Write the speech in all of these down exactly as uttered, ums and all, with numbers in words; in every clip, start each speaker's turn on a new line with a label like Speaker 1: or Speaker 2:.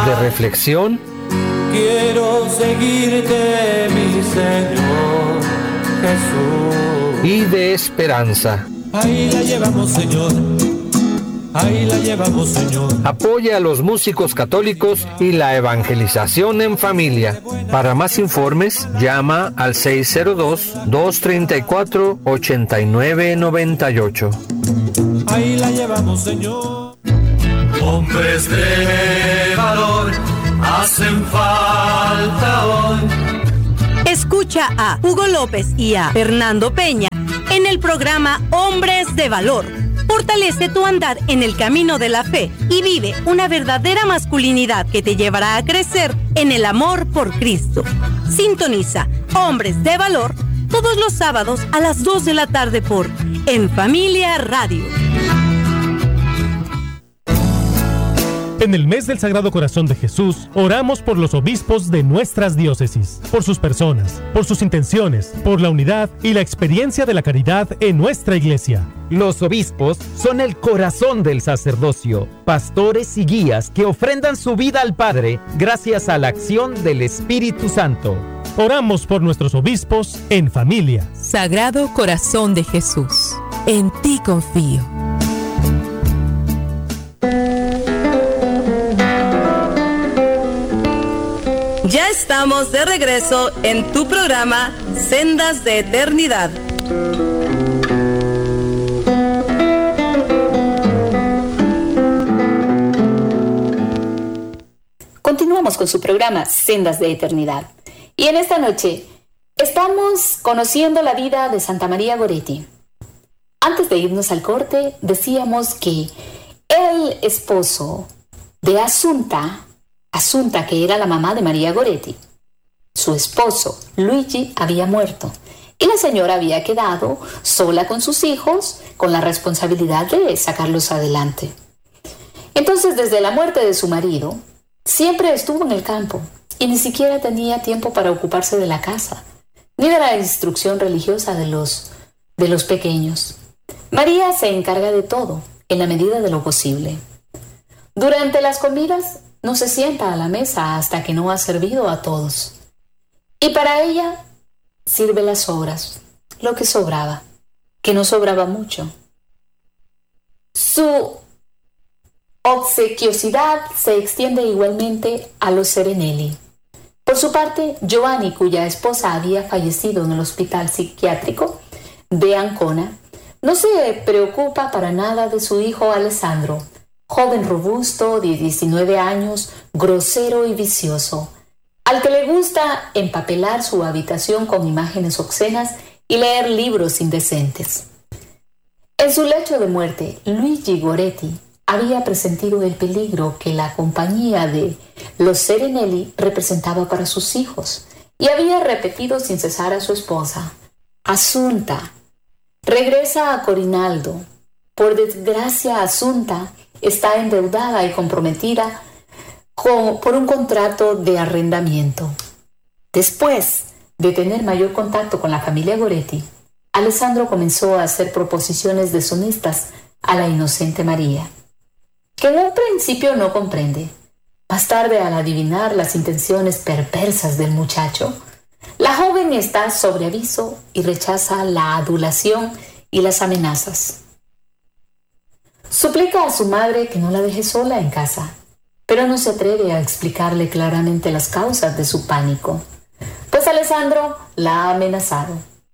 Speaker 1: de reflexión.
Speaker 2: Quiero seguirte, mi Señor Jesús.
Speaker 1: Y de esperanza.
Speaker 2: Ahí la llevamos, Señor. Ahí la llevamos, Señor.
Speaker 1: Apoya a los músicos católicos y la evangelización en familia. Para más informes, llama al seis cero dos, dos tres cuatro, ocho nueve nueve ocho.
Speaker 2: Ahí la llevamos, Señor. Hombres de valor hacen falta hoy.
Speaker 3: Escucha a Hugo López y a Fernando Peña en el programa Hombres de Valor. Fortalece tu andar en el camino de la fe y vive una verdadera masculinidad que te llevará a crecer en el amor por Cristo. Sintoniza Hombres de Valor todos los sábados a las dos de la tarde por En Familia Radio.
Speaker 4: En el mes del Sagrado Corazón de Jesús, oramos por los obispos de nuestras diócesis, por sus personas, por sus intenciones, por la unidad y la experiencia de la caridad en nuestra iglesia.
Speaker 5: Los obispos son el corazón del sacerdocio, pastores y guías que ofrendan su vida al Padre gracias a la acción del Espíritu Santo.
Speaker 4: Oramos por nuestros obispos en familia.
Speaker 6: Sagrado Corazón de Jesús, en ti confío.
Speaker 3: Ya estamos de regreso en tu programa Sendas de Eternidad.
Speaker 7: Continuamos con su programa Sendas de Eternidad. Y en esta noche estamos conociendo la vida de Santa María Goretti. Antes de irnos al corte, decíamos que el esposo de Asunta, Asunta, que era la mamá de María Goretti, su esposo, Luigi, había muerto y la señora había quedado sola con sus hijos con la responsabilidad de sacarlos adelante. Entonces, desde la muerte de su marido, siempre estuvo en el campo y ni siquiera tenía tiempo para ocuparse de la casa, ni de la instrucción religiosa de los, de los pequeños. María se encarga de todo, en la medida de lo posible. Durante las comidas, no se sienta a la mesa hasta que no ha servido a todos. Y para ella, sirve las sobras, lo que sobraba, que no sobraba mucho. Su obsequiosidad se extiende igualmente a los Serenelli. Por su parte, Giovanni, cuya esposa había fallecido en el hospital psiquiátrico de Ancona, no se preocupa para nada de su hijo Alessandro, joven robusto de diecinueve años, grosero y vicioso, al que le gusta empapelar su habitación con imágenes obscenas y leer libros indecentes. En su lecho de muerte, Luigi Goretti había presentido el peligro que la compañía de los Serenelli representaba para sus hijos y había repetido sin cesar a su esposa: Asunta, regresa a Corinaldo. Por desgracia, Asunta está endeudada y comprometida con, por un contrato de arrendamiento. Después de tener mayor contacto con la familia Goretti, Alessandro comenzó a hacer proposiciones deshonestas a la inocente María, que en un principio no comprende. Más tarde, al adivinar las intenciones perversas del muchacho, la joven está sobre aviso y rechaza la adulación y las amenazas. Suplica a su madre que no la deje sola en casa, pero no se atreve a explicarle claramente las causas de su pánico, pues Alessandro la ha amenazado.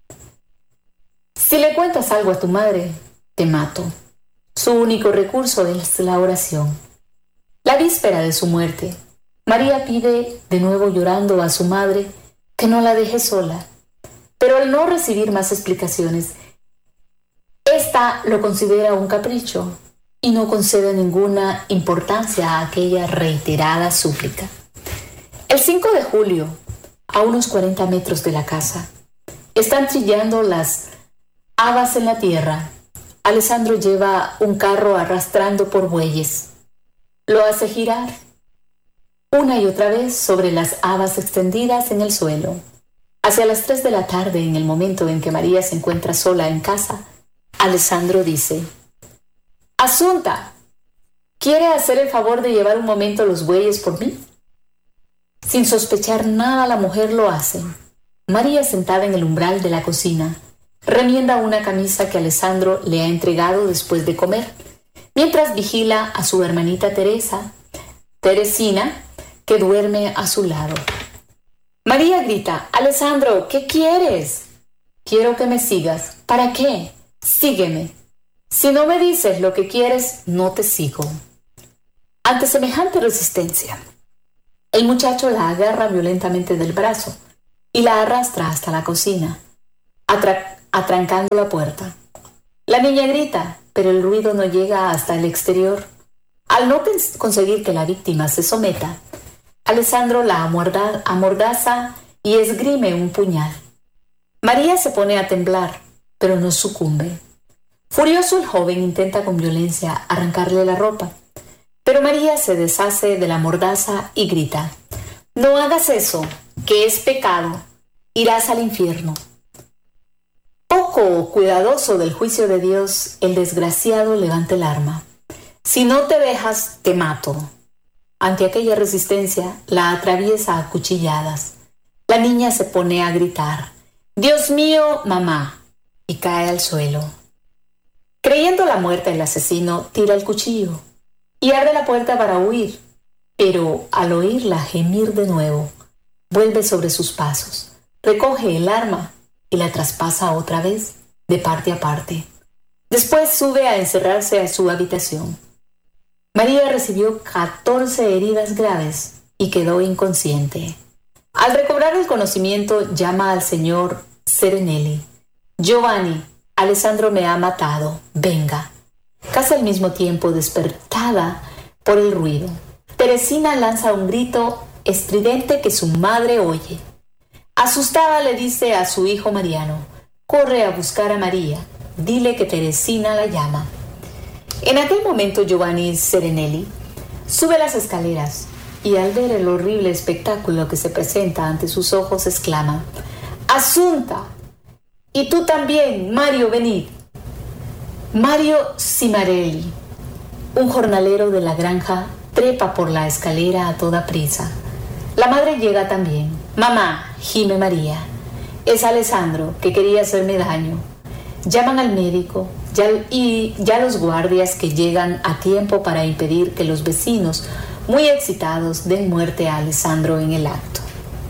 Speaker 7: Si le cuentas algo a tu madre, te mato. Su único recurso es la oración. La víspera de su muerte, María pide de nuevo llorando a su madre que no la deje sola, pero al no recibir más explicaciones, ésta lo considera un capricho y no concede ninguna importancia a aquella reiterada súplica. El cinco de julio, a unos cuarenta metros de la casa, están trillando las habas en la tierra. Alessandro lleva un carro arrastrando por bueyes. Lo hace girar una y otra vez sobre las habas extendidas en el suelo. Hacia las tres de la tarde, en el momento en que María se encuentra sola en casa, Alessandro dice: Asunta, ¿quiere hacer el favor de llevar un momento los bueyes por mí? Sin sospechar nada, la mujer lo hace. María, sentada en el umbral de la cocina, remienda una camisa que Alessandro le ha entregado después de comer, mientras vigila a su hermanita Teresa, Teresina, que duerme a su lado. María grita: Alessandro, ¿qué quieres? Quiero que me sigas. ¿Para qué? Sígueme. Si no me dices lo que quieres, no te sigo. Ante semejante resistencia, el muchacho la agarra violentamente del brazo y la arrastra hasta la cocina, atra- atrancando la puerta. La niña grita, pero el ruido no llega hasta el exterior. Al no conseguir que la víctima se someta, Alessandro la amorda- amordaza y esgrime un puñal. María se pone a temblar, pero no sucumbe. Furioso, el joven intenta con violencia arrancarle la ropa, pero María se deshace de la mordaza y grita: no hagas eso, que es pecado, irás al infierno. Poco cuidadoso del juicio de Dios, el desgraciado levanta el arma. Si no te dejas, te mato. Ante aquella resistencia, la atraviesa a cuchilladas. La niña se pone a gritar: Dios mío, mamá, y cae al suelo. Creyendo la muerta, el asesino tira el cuchillo y abre la puerta para huir, pero al oírla gemir de nuevo, vuelve sobre sus pasos, recoge el arma y la traspasa otra vez, de parte a parte. Después sube a encerrarse a su habitación. María recibió catorce heridas graves y quedó inconsciente. Al recobrar el conocimiento, llama al señor Serenelli: Giovanni, Alessandro me ha matado, venga. Casi al mismo tiempo, despertada por el ruido, Teresina lanza un grito estridente que su madre oye. Asustada, le dice a su hijo Mariano: corre a buscar a María, dile que Teresina la llama. En aquel momento, Giovanni Serenelli sube las escaleras y, al ver el horrible espectáculo que se presenta ante sus ojos, exclama: Asunta, y tú también, Mario, venid. Mario Cimarelli, un jornalero de la granja, trepa por la escalera a toda prisa. La madre llega también. Mamá, gime María, es Alessandro, que quería hacerme daño. Llaman al médico ya, y ya los guardias, que llegan a tiempo para impedir que los vecinos, muy excitados, den muerte a Alessandro en el acto.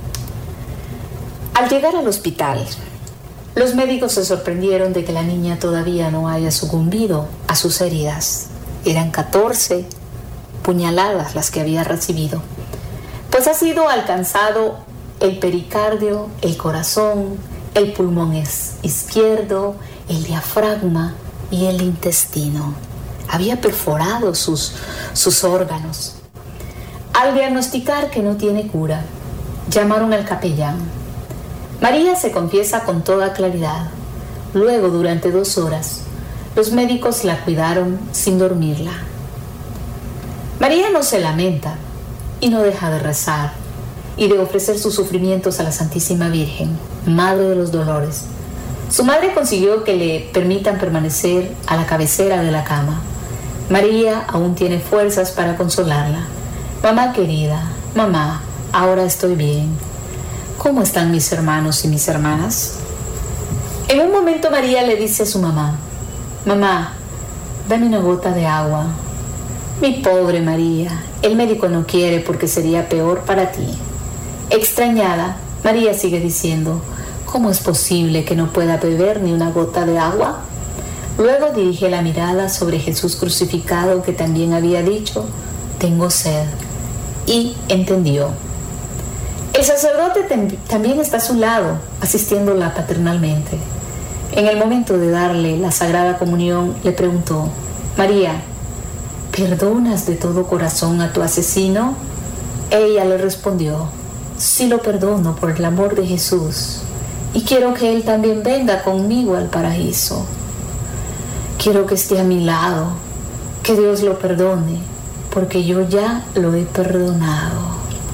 Speaker 7: Al llegar al hospital, los médicos se sorprendieron de que la niña todavía no haya sucumbido a sus heridas. Eran catorce puñaladas las que había recibido, pues ha sido alcanzado el pericardio, el corazón, el pulmón izquierdo, el diafragma y el intestino. Había perforado sus, sus órganos. Al diagnosticar que no tiene cura, llamaron al capellán. María se confiesa con toda claridad. Luego, durante dos horas, los médicos la cuidaron sin dormirla. María no se lamenta y no deja de rezar y de ofrecer sus sufrimientos a la Santísima Virgen, Madre de los Dolores. Su madre consiguió que le permitan permanecer a la cabecera de la cama. María aún tiene fuerzas para consolarla. Mamá querida, mamá, ahora estoy bien. ¿Cómo están mis hermanos y mis hermanas? En un momento, María le dice a su mamá: mamá, dame una gota de agua. Mi pobre María, el médico no quiere porque sería peor para ti. Extrañada, María sigue diciendo: ¿cómo es posible que no pueda beber ni una gota de agua? Luego dirige la mirada sobre Jesús crucificado, que también había dicho: tengo sed, y entendió. El sacerdote tem- también está a su lado, asistiéndola paternalmente. En el momento de darle la Sagrada Comunión, le preguntó: María, ¿perdonas de todo corazón a tu asesino? Ella le respondió: sí lo perdono por el amor de Jesús, y quiero que Él también venga conmigo al paraíso. Quiero que esté a mi lado, que Dios lo perdone, porque yo ya lo he perdonado.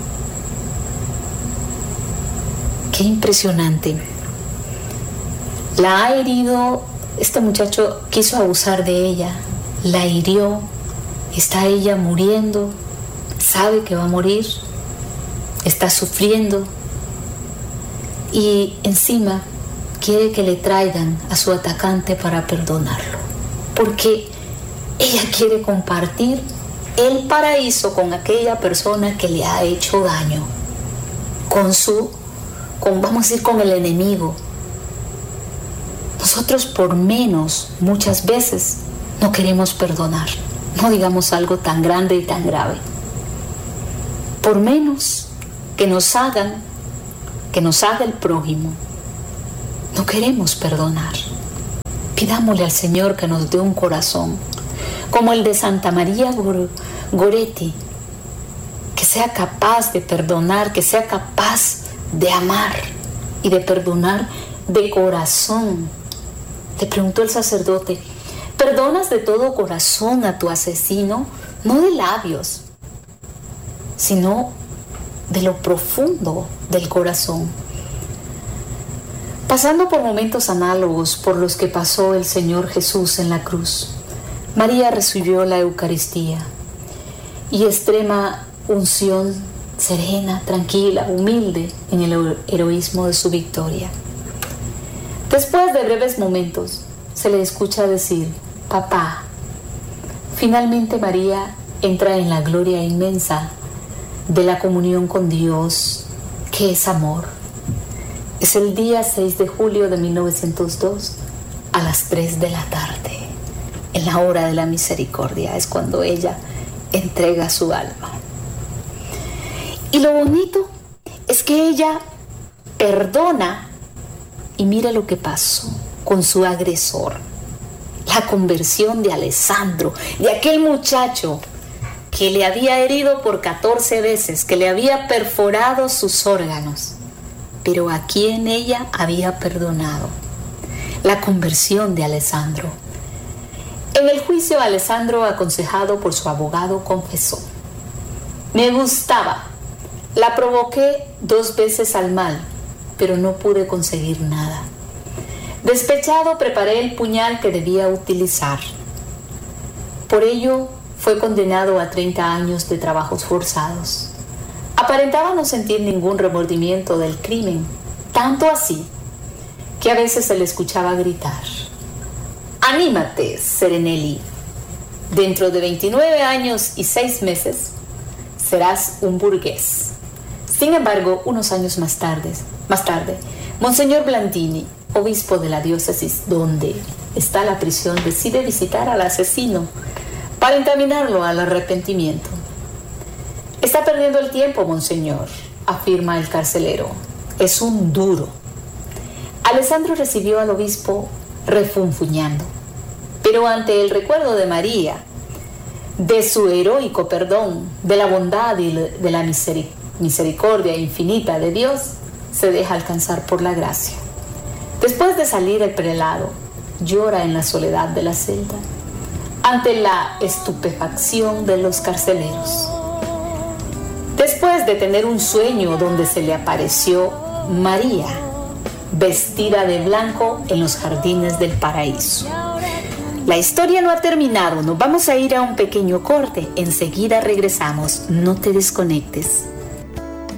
Speaker 7: Qué impresionante. La ha herido, este muchacho quiso abusar de ella, la hirió Está ella muriendo, sabe que va a morir, está sufriendo y encima quiere que le traigan a su atacante para perdonarlo, porque ella quiere compartir el paraíso con aquella persona que le ha hecho daño, con su, con, vamos a decir, con el enemigo. Nosotros por menos muchas veces no queremos perdonar, no digamos algo tan grande y tan grave. Por menos que nos hagan, que nos haga el prójimo, no queremos perdonar. Pidámosle al Señor que nos dé un corazón como el de Santa María Goretti, que sea capaz de perdonar, que sea capaz de amar y de perdonar de corazón. Le preguntó el sacerdote: ¿perdonas de todo corazón a tu asesino? No de labios, sino de lo profundo del corazón. Pasando por momentos análogos por los que pasó el Señor Jesús en la cruz, María recibió la Eucaristía y extrema unción, serena, tranquila, humilde en el heroísmo de su victoria. Después de breves momentos, se le escucha decir: papá. Finalmente María entra en la gloria inmensa de la comunión con Dios, que es amor. Es el día seis de julio de mil novecientos dos, a las tres de la tarde, en la hora de la misericordia, es cuando ella entrega su alma. Y lo bonito es que ella perdona, y mira lo que pasó con su agresor. La conversión de Alessandro, de aquel muchacho que le había herido por catorce veces, que le había perforado sus órganos, pero a quien ella había perdonado. La conversión de Alessandro. En el juicio, Alessandro, aconsejado por su abogado, confesó: me gustaba, la provoqué dos veces al mal, pero no pude conseguir nada. Despechado, preparé el puñal que debía utilizar. Por ello, fue condenado a treinta años de trabajos forzados. Aparentaba no sentir ningún remordimiento del crimen, tanto así que a veces se le escuchaba gritar: ¡anímate, Serenelli! Dentro de veintinueve años y seis meses serás un burgués. Sin embargo, unos años más tarde, más tarde, Monseñor Blandini, obispo de la diócesis donde está la prisión, decide visitar al asesino para encaminarlo al arrepentimiento. Está perdiendo el tiempo, monseñor, afirma el carcelero. Es un duro. Alessandro recibió al obispo refunfuñando, pero ante el recuerdo de María, de su heroico perdón, de la bondad y de la misericordia infinita de Dios, se deja alcanzar por la gracia. Después de salir el prelado, llora en la soledad de la celda, ante la estupefacción de los carceleros. Después de tener un sueño donde se le apareció María, vestida de blanco en los jardines del paraíso. La historia no ha terminado, nos vamos a ir a un pequeño corte, enseguida regresamos, no te desconectes.